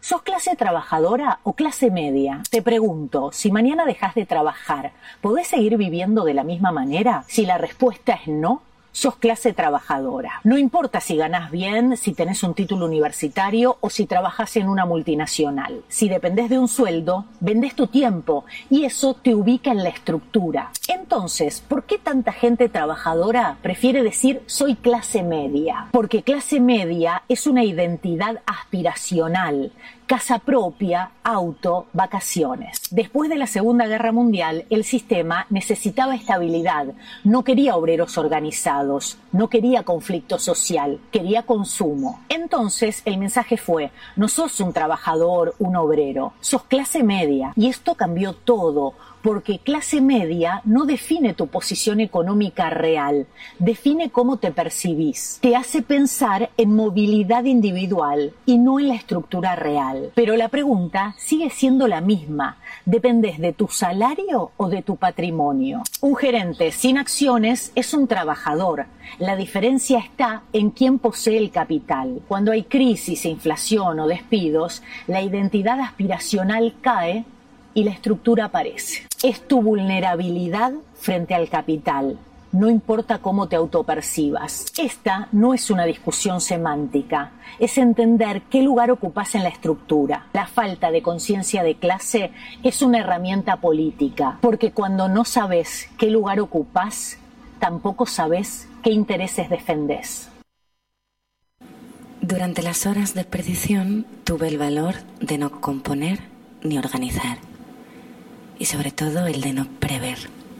¿Sos clase trabajadora o clase media? Te pregunto, si mañana dejas de trabajar, ¿podés seguir viviendo de la misma manera? Si la respuesta es no, sos clase trabajadora. No importa si ganás bien, si tenés un título universitario o si trabajás en una multinacional. Si dependés de un sueldo, vendés tu tiempo y eso te ubica en la estructura. Entonces, ¿por qué tanta gente trabajadora prefiere decir soy clase media? Porque clase media es una identidad aspiracional. Casa propia, auto, vacaciones. Después de la Segunda Guerra Mundial, el sistema necesitaba estabilidad. No quería obreros organizados, no quería conflicto social, quería consumo. Entonces, el mensaje fue, no sos un trabajador, un obrero, sos clase media. Y esto cambió todo, porque clase media no define tu posición económica real, define cómo te percibís. Te hace pensar en movilidad individual y no en la estructura real. Pero la pregunta sigue siendo la misma. ¿Dependes de tu salario o de tu patrimonio? Un gerente sin acciones es un trabajador. La diferencia está en quién posee el capital. Cuando hay crisis, inflación o despidos, la identidad aspiracional cae y la estructura aparece. Es tu vulnerabilidad frente al capital. No importa cómo te autopercibas. Esta no es una discusión semántica. Es entender qué lugar ocupas en la estructura. La falta de conciencia de clase es una herramienta política, porque cuando no sabes qué lugar ocupas, tampoco sabes qué intereses defendés. Durante las horas de perdición tuve el valor de no componer ni organizar. Y sobre todo el de no prever.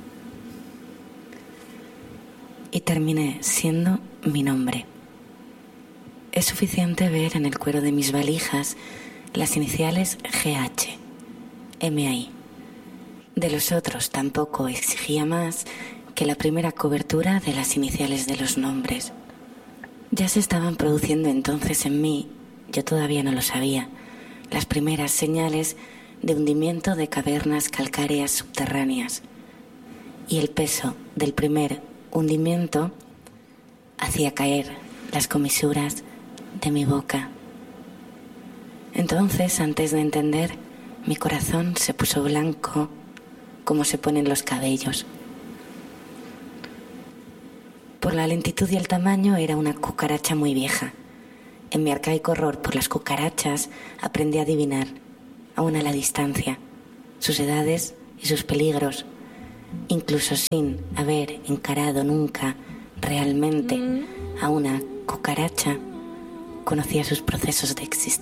Y terminé siendo mi nombre. Es suficiente ver en el cuero de mis valijas las iniciales GH, MI. De los otros tampoco exigía más que la primera cobertura de las iniciales de los nombres. Ya se estaban produciendo entonces en mí, yo todavía no lo sabía, las primeras señales de hundimiento de cavernas calcáreas subterráneas, y el peso del primer hundimiento hacía caer las comisuras de mi boca. Entonces, antes de entender, mi corazón se puso blanco como se ponen los cabellos. Por la lentitud y el tamaño era una cucaracha muy vieja. En mi arcaico horror por las cucarachas aprendí a adivinar, aún a la distancia, sus edades y sus peligros, incluso sin haber encarado nunca realmente a una cucaracha, conocía sus procesos de existencia.